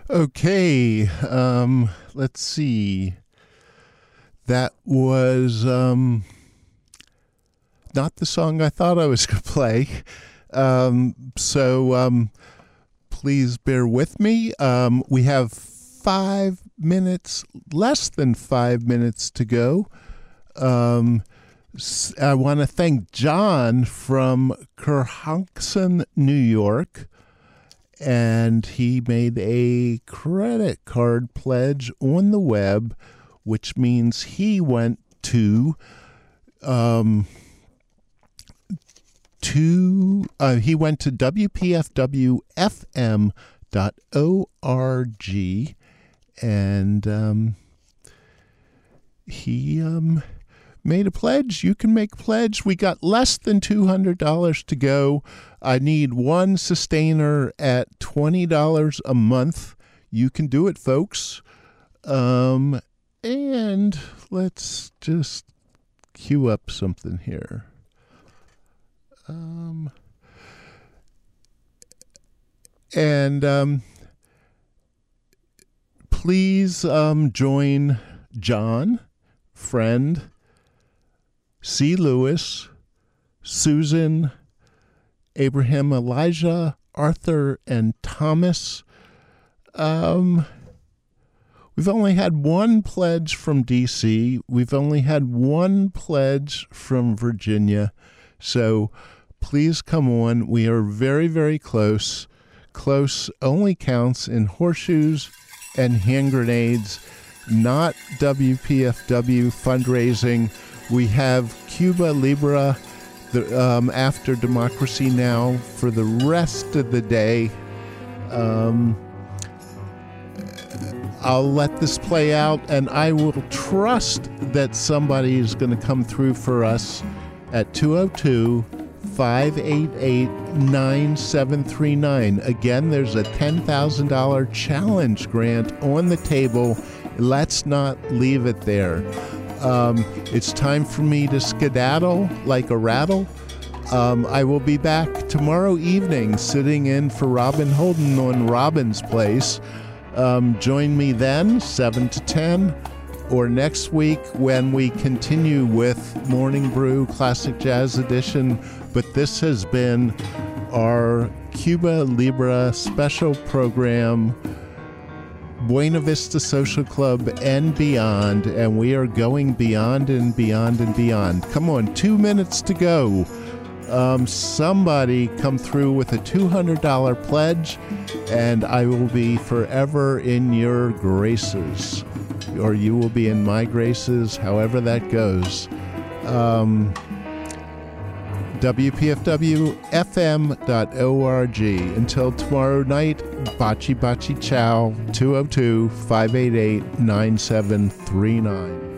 Okay, let's see. That was not the song I thought I was going to play. So please bear with me. We have 5 minutes, less than 5 minutes to go. I want to thank John from Kerhonkson, New York. And he made a credit card pledge on the web, which means he went to WPFWFM.org, and he made a pledge. You can make a pledge. We got less than $200 to go. I need one sustainer at $20 a month. You can do it, folks. And let's just cue up something here. Please join John, friend, C. Lewis, Susan, Abraham, Elijah, Arthur, and Thomas. We've only had one pledge from D.C. We've only had one pledge from Virginia. So please come on. We are very, very close. Close only counts in horseshoes and hand grenades, not WPFW fundraising. We have Cuba Libre after Democracy Now! For the rest of the day. I'll let this play out, and I will trust that somebody is going to come through for us at 202-588-9739. Again, there's a $10,000 challenge grant on the table. Let's not leave it there. It's time for me to skedaddle like a rattle. I will be back tomorrow evening sitting in for Robin Holden on Robin's Place. Join me then, 7 to 10, or next week when we continue with Morning Brew Classic Jazz Edition. But this has been our Cuba Libre special program, Buena Vista Social Club and beyond, and we are going beyond and beyond and beyond. Come on, 2 minutes to go. Somebody come through with a $200 pledge, and I will be forever in your graces, or you will be in my graces, however that goes. WPFWFM.org. Until tomorrow night, Bachi Bachi Chow, 202-588-9739.